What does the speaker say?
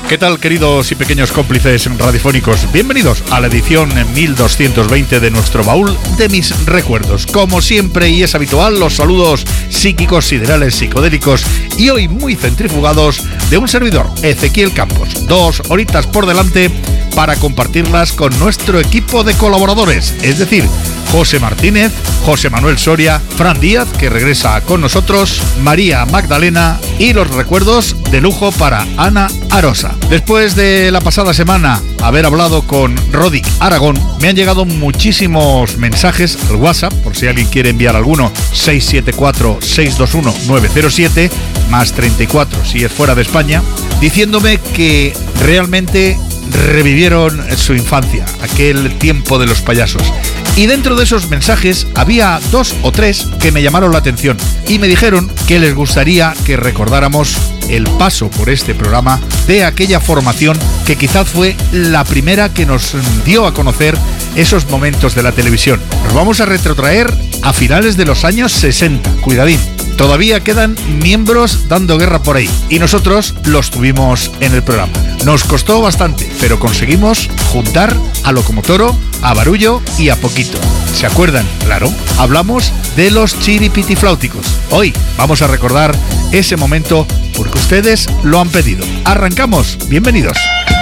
¿Qué tal, queridos y pequeños cómplices radiofónicos? Bienvenidos a la edición 1220 de nuestro baúl de mis recuerdos. Como siempre y es habitual, los saludos psíquicos, siderales, psicodélicos y hoy muy centrifugados de un servidor, Ezequiel Campos. 2 horitas por delante para compartirlas con nuestro equipo de colaboradores, es decir, José Martínez, José Manuel Soria, Fran Díaz, que regresa con nosotros, María Magdalena y los recuerdos de lujo para Ana Arosa. Después de la pasada semana haber hablado con Rodi Aragón, me han llegado muchísimos mensajes al WhatsApp, por si alguien quiere enviar alguno, 674-621-907, más 34 si es fuera de España, diciéndome que realmente revivieron su infancia, aquel tiempo de los payasos. Y dentro de esos mensajes había 2 o 3 que me llamaron la atención y me dijeron que les gustaría que recordáramos el paso por este programa de aquella formación que quizás fue la primera que nos dio a conocer esos momentos de la televisión. Nos vamos a retrotraer a finales de los años 60, cuidadín. Todavía quedan miembros dando guerra por ahí y nosotros los tuvimos en el programa. Nos costó bastante, pero conseguimos juntar a Locomotoro, a Barullo y a Poquito. ¿Se acuerdan? Claro. Hablamos de los chiripitifláuticos. Hoy vamos a recordar ese momento porque ustedes lo han pedido. Arrancamos. Bienvenidos.